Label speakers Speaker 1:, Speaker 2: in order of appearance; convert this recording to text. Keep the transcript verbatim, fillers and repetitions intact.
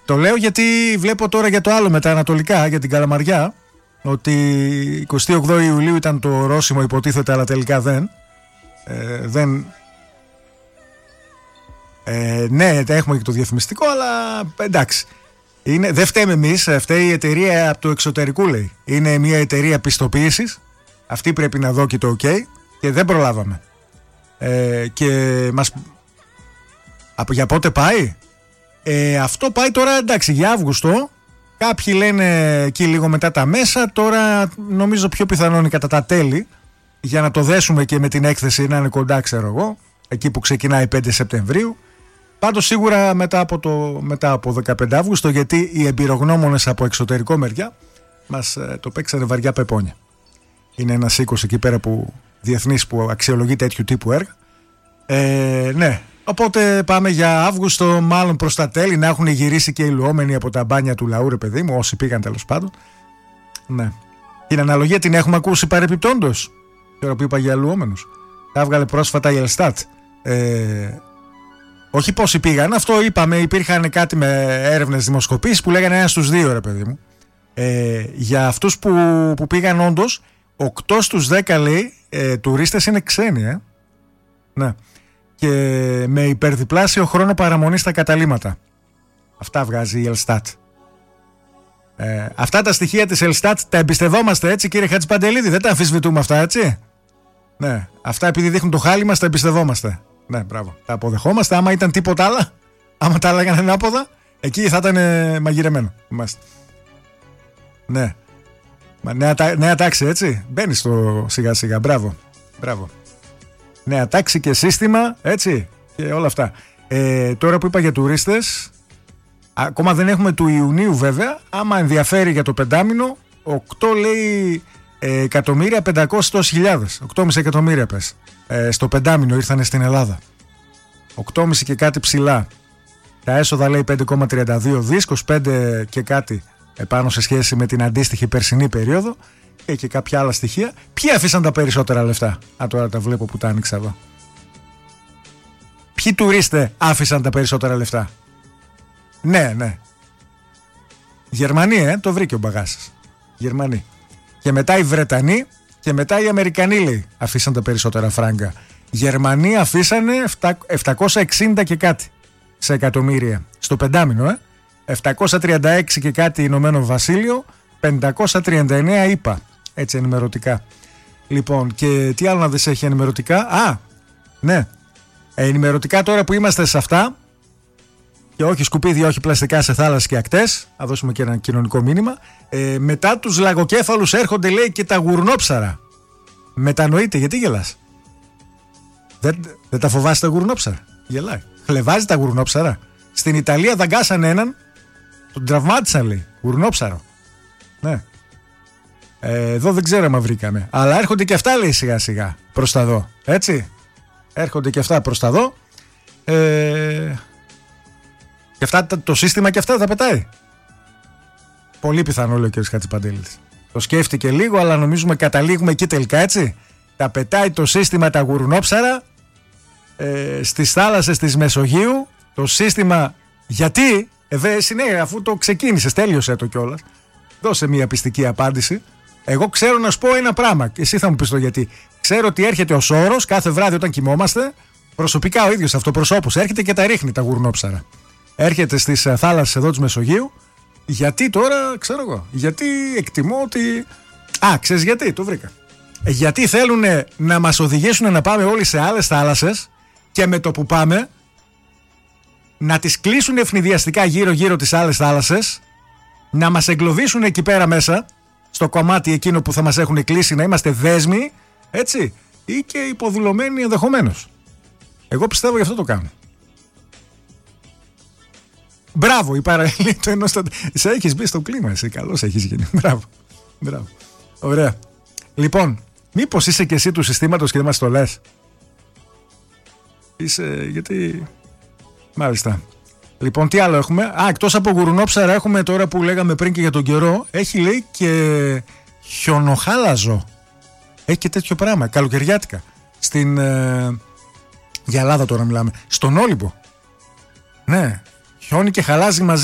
Speaker 1: Το λέω γιατί βλέπω τώρα για το άλλο με τα ανατολικά, για την Καλαμαριά, ότι εικοστή όγδοη Ιουλίου ήταν το ορόσημο υποτίθεται, αλλά τελικά δεν. Ε, δεν ε, ναι, έχουμε και το διαφημιστικό, αλλά εντάξει. Είναι, δεν φταίμε εμείς, φταίει η εταιρεία από το εξωτερικού, λέει. Είναι μια εταιρεία πιστοποίησης. Αυτή πρέπει να δώσει το OK και δεν προλάβαμε. Ε, και μας... Από για πότε πάει? Ε, αυτό πάει τώρα, εντάξει, για Αύγουστο. Κάποιοι λένε εκεί λίγο μετά τα μέσα. Τώρα νομίζω πιο πιθανό είναι κατά τα τέλη, για να το δέσουμε και με την έκθεση να είναι κοντά, ξέρω εγώ, εκεί που ξεκινάει πέντε Σεπτεμβρίου. Πάντως σίγουρα μετά από, το, μετά από δεκαπέντε Αύγουστο, γιατί οι εμπειρογνώμονες από εξωτερικό μεριά μας ε, το παίξανε βαριά πεπόνια. Είναι ένας οίκος εκεί πέρα που, διεθνής, που αξιολογεί τέτοιου τύπου έργα. Ε, ναι, οπότε πάμε για Αύγουστο, μάλλον προς τα τέλη, να έχουν γυρίσει και οι λουόμενοι από τα μπάνια του λαού, ρε παιδί μου, όσοι πήγαν τέλος πάντων. Ναι. Την αναλογία την έχουμε ακούσει παρεπιπτόντως, τώρα που είπα για λουόμενους. Τα έβγαλε πρόσφατα η Ελστάτ. Ε, όχι πόσοι πήγαν, αυτό είπαμε, υπήρχαν κάτι με έρευνες δημοσκοπήσεις που λέγανε ένα στους δύο, ρε παιδί μου. Ε, για αυτούς που, που πήγαν όντως, οκτώ στους δέκα, λέει, ε, τουρίστες είναι ξένοι, ε. Ναι. Και με υπερδιπλάσιο χρόνο παραμονή στα καταλύματα. Αυτά βγάζει η Ελστάτ. Ε, αυτά τα στοιχεία της Ελστάτ τα εμπιστευόμαστε, έτσι, κύριε Χατζηπαντελίδη? Δεν τα αμφισβητούμε αυτά, έτσι? Ναι. Αυτά επειδή δείχνουν το χάλι μας, τα εμπιστευόμαστε. Ναι, μπράβο. Τα αποδεχόμαστε. Άμα ήταν τίποτα άλλο, άμα τα έλεγαν ανάποδα, εκεί θα ήταν ε, μαγειρεμένο. Είμαστε. Ναι. Νέα, νέα τάξη, έτσι. Μπαίνει στο σιγά σιγά. Μπράβο. Μπράβο. Νέα τάξη και σύστημα, έτσι. Και όλα αυτά. Ε, τώρα που είπα για τουρίστες, ακόμα δεν έχουμε του Ιουνίου βέβαια. Άμα ενδιαφέρει για το πεντάμινο, οκτώ λέει ε, εκατομμύρια πεντακόσιες χιλιάδες. οκτώ κόμμα πέντε εκατομμύρια πες. Ε, στο πεντάμινο ήρθανε στην Ελλάδα. οκτώ κόμμα πέντε και κάτι ψηλά. Τα έσοδα λέει πέντε κόμμα τριάντα δύο δις, είκοσι πέντε και κάτι επάνω σε σχέση με την αντίστοιχη περσινή περίοδο, και, και κάποια άλλα στοιχεία. Ποιοι αφήσαν τα περισσότερα λεφτά? Α, τώρα τα βλέπω που τα άνοιξα εδώ. Ποιοι τουρίστες άφησαν τα περισσότερα λεφτά? Ναι, ναι. Γερμανοί, ε, το βρήκε ο μπαγάσας. Γερμανοί. Και μετά οι Βρετανοί και μετά οι Αμερικανοί, λέει, αφήσαν τα περισσότερα φράγκα. Γερμανοί αφήσανε επτακόσια εξήντα και κάτι σε εκατομμύρια στο πεντάμινο, ε. επτακόσια τριάντα έξι και κάτι Ηνωμένο Βασίλειο, πεντακόσια τριάντα εννέα ΗΠΑ. Έτσι ενημερωτικά. Λοιπόν, και τι άλλο να δεις έχει ενημερωτικά? Α, ναι. Ενημερωτικά τώρα που είμαστε σε αυτά, και όχι σκουπίδια, όχι πλαστικά σε θάλασσες και ακτές, θα δώσουμε και ένα κοινωνικό μήνυμα. Ε, μετά τους λαγοκέφαλους έρχονται, λέει, και τα γουρνόψαρα. Μετανοείτε, γιατί γελάς? Δεν, δεν τα φοβάσαι τα γουρνόψαρα? Γελάει. Χλεβάζει τα γουρνόψαρα. Στην Ιταλία δαγκάσανε έναν, τον τραυμάτισαν, λέει, γουρνόψαρο. Ναι. Ε, εδώ δεν ξέρω αν βρήκαμε. Αλλά έρχονται και αυτά, λέει, σιγά σιγά προς τα δω. Έτσι. Έρχονται και αυτά προς τα δω. Ε, και αυτά, το σύστημα και αυτά τα πετάει. Πολύ πιθανό, λέει ο κ. Χατζηπαντέλης. Το σκέφτηκε λίγο, αλλά νομίζουμε καταλήγουμε εκεί τελικά, έτσι. Τα πετάει το σύστημα τα γουρνόψαρα ε, στις θάλασσες της Μεσογείου. Το σύστημα, γιατί, ε, δε, ναι, αφού το ξεκίνησες, τέλειωσε το κιόλας. Δώσε μια πιστική απάντηση. Εγώ ξέρω να σου πω ένα πράγμα, και εσύ θα μου πεις το γιατί. Ξέρω ότι έρχεται ο Σόρος κάθε βράδυ όταν κοιμόμαστε, προσωπικά ο ίδιος αυτοπροσώπους, έρχεται και τα ρίχνει τα γουρνόψαρα. Έρχεται στις θάλασσες εδώ της Μεσογείου. Γιατί τώρα, ξέρω εγώ, γιατί εκτιμώ ότι... Α, ξέρεις γιατί, το βρήκα. Γιατί θέλουν να μας οδηγήσουν να πάμε όλοι σε άλλες θάλασσες και με το που πάμε να τις κλείσουν ευνηδιαστικά γύρω-γύρω τις άλλες θάλασσες, να μας εγκλωβίσουν εκεί πέρα μέσα, στο κομμάτι εκείνο που θα μας έχουν κλείσει, να είμαστε δέσμοι, έτσι, ή και υποδουλωμένοι ενδεχομένως. Εγώ πιστεύω γι' αυτό το κάνω. Μπράβο, η παραλληλή του ενός... Σε έχεις μπει στο κλίμα, εσύ, καλώς έχεις γίνει. Μπράβο, μπράβο. Ωραία. Λοιπόν, μήπως είσαι και εσύ του συστήματος και δεν μας το λες? Είσαι, γιατί... Μάλιστα. Λοιπόν, τι άλλο έχουμε? Α, εκτός από γουρνόψαρα έχουμε τώρα που λέγαμε πριν και για τον καιρό, έχει, λέει, και χιονοχάλαζο. Έχει και τέτοιο πράγμα, καλοκαιριάτικα. Στην... Ε... Για Ελλάδα τώρα μιλάμε. Στον Όλυμπο. Ναι. Χιόνι και χαλάζει μαζί.